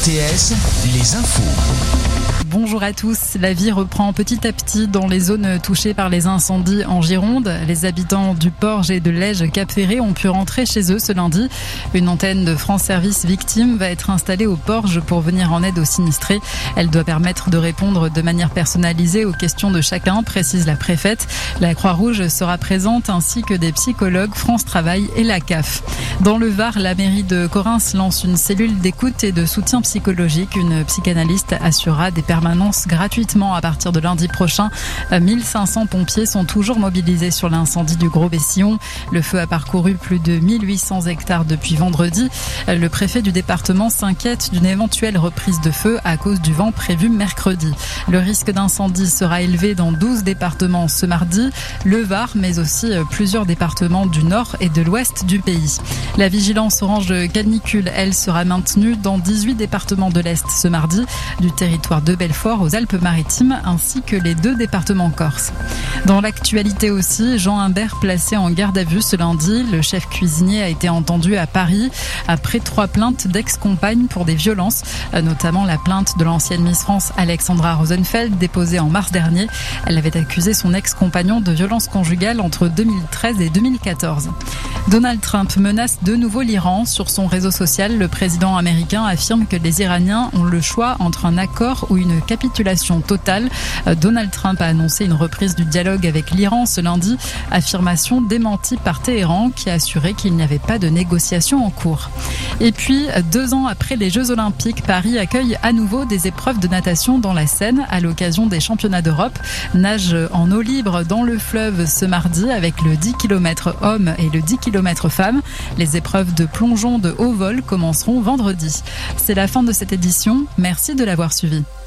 RTS, les infos. Bonjour à tous. La vie reprend petit à petit dans les zones touchées par les incendies en Gironde. Les habitants du Porge et de Lège-Cap-Ferré ont pu rentrer chez eux ce lundi. Une antenne de France Service Victimes va être installée au Porge pour venir en aide aux sinistrés. Elle doit permettre de répondre de manière personnalisée aux questions de chacun, précise la préfète. La Croix-Rouge sera présente ainsi que des psychologues, France Travail et la CAF. Dans le Var, la mairie de Correns lance une cellule d'écoute et de soutien psychologique. Une psychanalyste assurera des permanences gratuitement à partir de lundi prochain. 1500 pompiers sont toujours mobilisés sur l'incendie du Gros-Bessillon. Le feu a parcouru plus de 1800 hectares depuis vendredi. Le préfet du département s'inquiète d'une éventuelle reprise de feu à cause du vent prévu mercredi. Le risque d'incendie sera élevé dans 12 départements ce mardi. Le Var, mais aussi plusieurs départements du nord et de l'ouest du pays. La vigilance orange canicule, elle, sera maintenue dans 18 départements de l'Est ce mardi, du territoire de Belfort aux Alpes-Maritimes, ainsi que les 2 départements corses. Dans l'actualité aussi, Jean Humbert placé en garde à vue ce lundi. Le chef cuisinier a été entendu à Paris après 3 plaintes d'ex-compagnes pour des violences, notamment la plainte de l'ancienne Miss France Alexandra Rosenfeld déposée en mars dernier. Elle avait accusé son ex-compagnon de violence conjugale entre 2013 et 2014. Donald Trump menace de nouveau l'Iran. Sur son réseau social, le président américain affirme que les Iraniens ont le choix entre un accord ou une capitulation totale. Donald Trump a annoncé une reprise du dialogue avec l'Iran ce lundi. Affirmation démentie par Téhéran qui a assuré qu'il n'y avait pas de négociations en cours. Et puis, 2 ans après les Jeux Olympiques, Paris accueille à nouveau des épreuves de natation dans la Seine à l'occasion des championnats d'Europe. Nage en eau libre dans le fleuve ce mardi avec le 10 km hommes et le 10 km femmes. Les épreuves de plongeon de haut vol commenceront vendredi. C'est la fin de cette édition. Merci de l'avoir suivi.